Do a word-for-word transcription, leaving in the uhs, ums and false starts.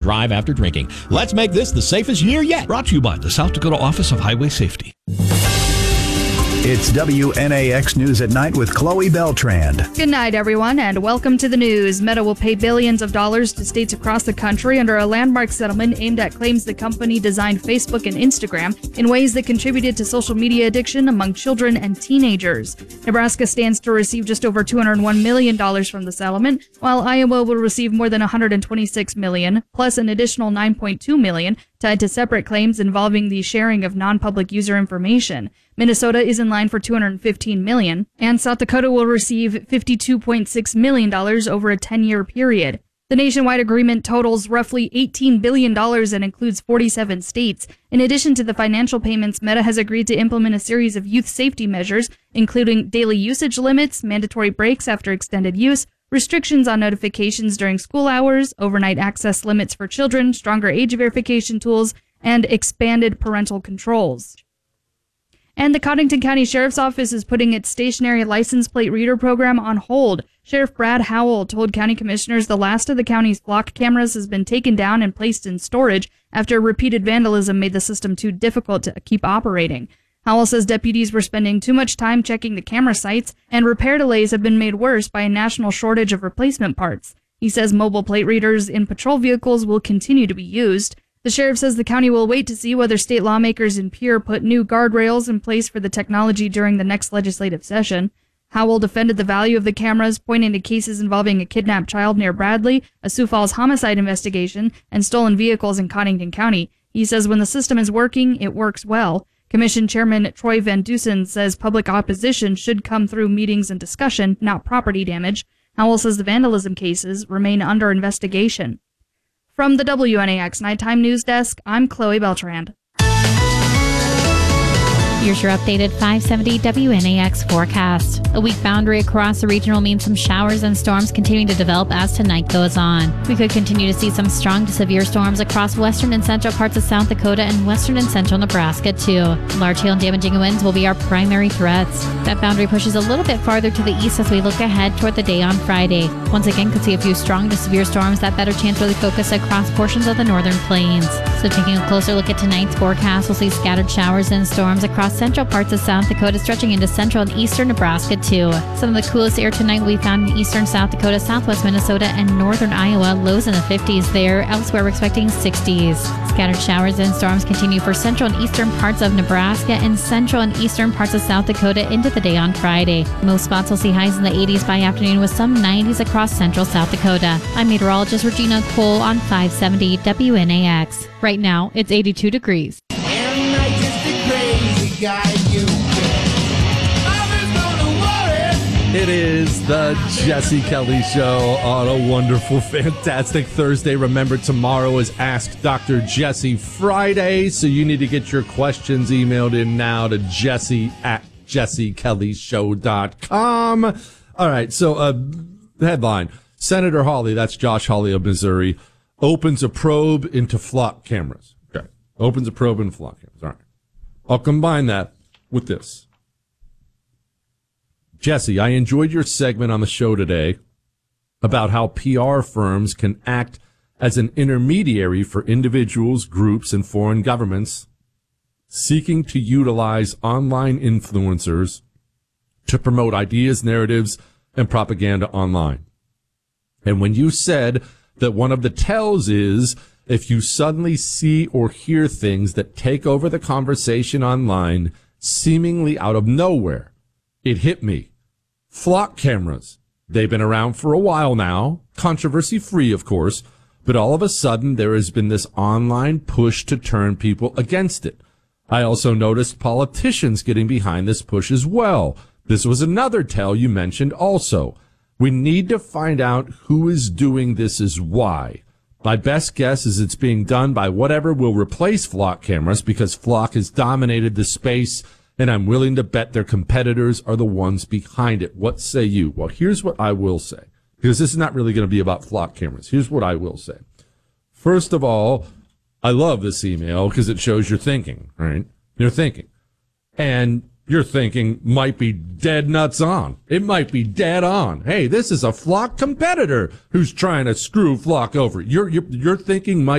drive after drinking. Let's make this the safest year yet. Brought to you by the South Dakota Office of Highway Safety. It's W N A X News at Night with Chloe Beltrand. Good night, everyone, and welcome to the news. Meta will pay billions of dollars to states across the country under a landmark settlement aimed at claims the company designed Facebook and Instagram in ways that contributed to social media addiction among children and teenagers. Nebraska stands to receive just over two hundred one million dollars from the settlement, while Iowa will receive more than one hundred twenty-six million dollars, plus an additional nine point two million dollars tied to separate claims involving the sharing of non-public user information. Minnesota is in line for two hundred fifteen million dollars, and South Dakota will receive fifty-two point six million dollars over a ten-year period. The nationwide agreement totals roughly eighteen billion dollars and includes forty-seven states. In addition to the financial payments, Meta has agreed to implement a series of youth safety measures, including daily usage limits, mandatory breaks after extended use, restrictions on notifications during school hours, overnight access limits for children, stronger age verification tools, and expanded parental controls. And the Cottington County Sheriff's Office is putting its stationary license plate reader program on hold. Sheriff Brad Howell told county commissioners the last of the county's flock cameras has been taken down and placed in storage after repeated vandalism made the system too difficult to keep operating. Howell says deputies were spending too much time checking the camera sites, and repair delays have been made worse by a national shortage of replacement parts. He says mobile plate readers in patrol vehicles will continue to be used. The sheriff says the county will wait to see whether state lawmakers in Pierre put new guardrails in place for the technology during the next legislative session. Howell defended the value of the cameras, pointing to cases involving a kidnapped child near Bradley, a Sioux Falls homicide investigation, and stolen vehicles in Cottington County. He says when the system is working, it works well. Commission Chairman Troy Van Dusen says public opposition should come through meetings and discussion, not property damage. Howell says the vandalism cases remain under investigation. From the W N A X Nighttime News Desk, I'm Chloe Beltrand. Here's your updated five seventy W N A X forecast. A weak boundary across the region will mean some showers and storms continuing to develop as tonight goes on. We could continue to see some strong to severe storms across western and central parts of South Dakota and western and central Nebraska, too. Large hail and damaging winds will be our primary threats. That boundary pushes a little bit farther to the east as we look ahead toward the day on Friday. Once again, could see a few strong to severe storms that better chance really focus across portions of the northern plains. So taking a closer look at tonight's forecast, we'll see scattered showers and storms across central parts of South Dakota, stretching into central and eastern Nebraska, too. Some of the coolest air tonight will be found in eastern South Dakota, southwest Minnesota, and northern Iowa. Lows in the fifties there. Elsewhere, we're expecting sixties. Scattered showers and storms continue for central and eastern parts of Nebraska and central and eastern parts of South Dakota into the day on Friday. Most spots will see highs in the eighties by afternoon with some nineties across central South Dakota. I'm meteorologist Regina Cole on five seventy W N A X. Right now, it's eighty-two degrees. It is the Jesse Kelly Show on a wonderful, fantastic Thursday. Remember, tomorrow is Ask Doctor Jesse Friday, so you need to get your questions emailed in now to jesse at jesse kelly show dot com. All right, so uh, headline, Senator Hawley, that's Josh Hawley of Missouri, opens a probe into flock cameras. Okay, opens a probe into flock cameras. All right, I'll combine that with this. Jesse, I enjoyed your segment on the show today about how P R firms can act as an intermediary for individuals, groups, and foreign governments seeking to utilize online influencers to promote ideas, narratives, and propaganda online. And when you said that one of the tells is if you suddenly see or hear things that take over the conversation online, seemingly out of nowhere, it hit me. Flock cameras. They've been around for a while now, controversy-free, of course, but all of a sudden there has been this online push to turn people against it. I also noticed politicians getting behind this push as well. This was another tell you mentioned also. We need to find out who is doing this as why. My best guess is it's being done by whatever will replace flock cameras because flock has dominated the space, and I'm willing to bet their competitors are the ones behind it. What say you? Well, here's what I will say, because this is not really going to be about flock cameras. Here's what I will say. First of all, I love this email because it shows you're thinking, right? You're thinking. And your thinking might be dead nuts on. It might be dead on. Hey, this is a flock competitor who's trying to screw flock over. Your, your, your thinking might